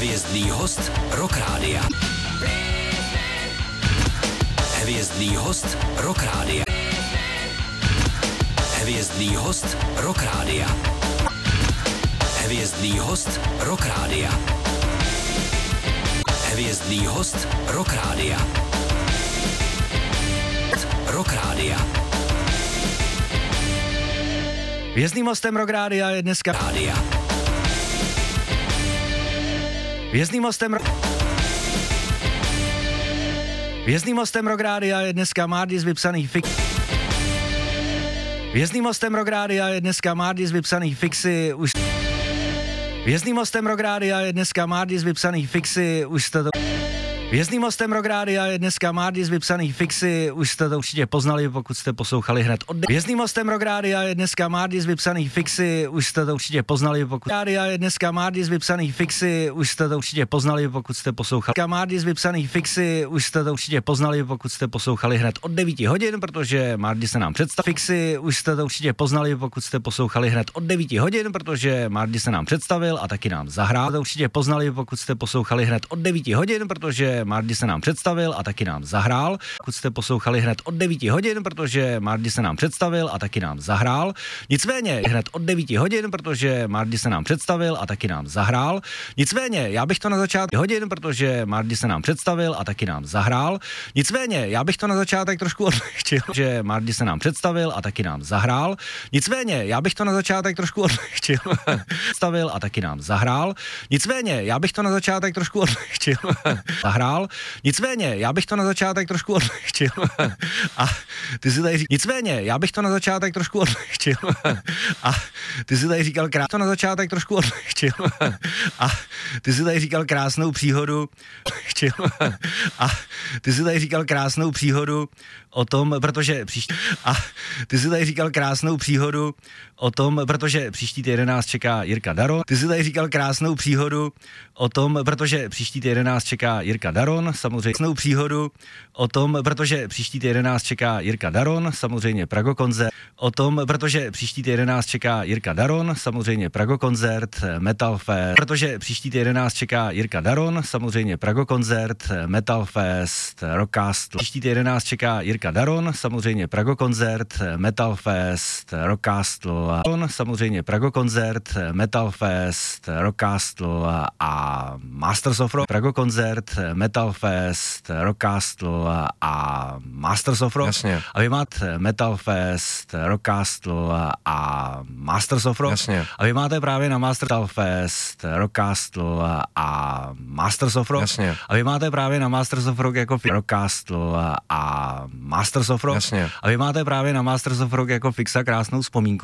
Hvězdný host Rock Rádia. Hvězdný host Rock Rádia. Hvězdný host Rock Rádia. Hvězdný host Rock Rádia. Hvězdný host Rock Rádia. Rock Rádia. Hvězdným hostem Rock Rádia je dneska Rádia. Hvězdným hostem Rock Rádia je dneska Mardy z vypsaných fix. Hvězdným hostem Rock Rádia je dneska Mardy z vypsaných fixy už. Hvězdným hostem Rock Rádia je dneska Mardy z vypsaných fixy už jste to. Hvězdným hostem Rock Rádia je dneska Mardy z vypsaných fixy, už jste to určitě poznali, pokud jste poslouchali hned od. Hvězdným hostem Rock Rádia je dneska Mardy z vypsaných fixy, už jste to určitě poznali, pokud. Rádia je dneska Mardy z vypsaných fixy, už jste to určitě poznali, pokud jste poslouchali. Mardy z vypsaných fixy, už jste to určitě poznali, pokud jste poslouchali hned od 9 hodin, protože Mardy se nám představil. Fixy, už jste to určitě poznali, pokud jste poslouchali hned od 9 hodin, protože Mardy se nám představil a taky nám zahrál. To určitě poznali, pokud jste poslouchali hned od 9 hodin, protože Mardy se nám představil a taky nám zahrál. Pokud jste poslouchali hned od 9 hodin, protože Mardy se nám představil a taky nám zahrál. Nicméně hned od 9 hodin, protože Mardy se nám představil a taky nám zahrál. Nicméně já bych to na začátek hodin, protože Mardy se nám představil a taky nám zahrál. Nicméně já bych to na začátek trošku odlehčil, že Mardy se nám představil a taky nám zahrál. Nicméně já bych to na začátek trošku odlehčil. Představil a taky nám zahrál. Nicméně já bych to na začátek trošku odlehčil. Zahrál. Nicméně já bych to na začátek trošku odlehčil. A ty si tady říkal. Nicméně já bych to na začátek trošku odlehčil. A ty si tady říkal to na začátek trošku odlehčil. A ty si tady říkal krásnou příhodu. A ty si tady říkal krásnou příhodu o tom, protože příští. A ty si tady říkal krásnou příhodu o tom, protože příští týden nás čeká Jirka Daron. Ty si tady říkal krásnou příhodu o tom, protože příští týden nás čeká Jirka Daron, samozřejmě krásnou příhodu o tom, protože příští týden nás čeká Jirka Daron, samozřejmě Prago koncert. O tom, protože příští týden nás čeká Jirka Daron, samozřejmě Prago koncert, Metal Fest. Protože příští týden nás čeká Jirka Daron, samozřejmě Prago koncert, Metal Fest, Rockcastle. Příští týden nás čeká Jirka Daron, samozřejmě Prago koncert, Metal Fest, Rockcastle. Samozřejmě Prago koncert, Metal Fest, Rockcastle a Masters of Rock. Prago koncert, Metal Fest, Rockcastle a Masters of Rock. Jasně. A vy máte Metal Fest, Rockcastle a Masters of Rock. Jasně. A vy máte právě na Metal Fest, Rockcastle a Masters of Rock. Jasně. A vy máte právě na Masters of Rock jako Rockcastle a Masters of Rock. Jasně. A vy máte právě na Masters of Rock jako fixa krásnou vzpomínku.